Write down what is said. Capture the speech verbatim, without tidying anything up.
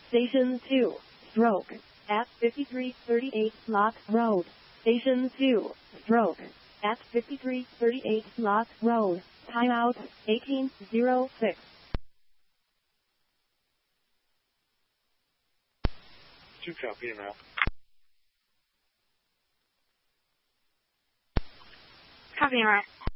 Station two, stroke, at fifty-three thirty-eight Lock Road. Station two, stroke, at fifty-three thirty-eight Lock Road. Timeout, eighteen oh six. Two copy now. Copy, right.